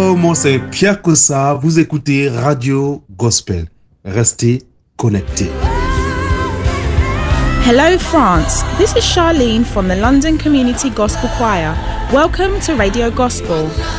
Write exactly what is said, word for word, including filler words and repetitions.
Bonjour, moi c'est Pierre Kossa, vous écoutez Radio Gospel. Restez connectés. Hello France, this is Charlene from the London Community Gospel Choir. Welcome to Radio Gospel.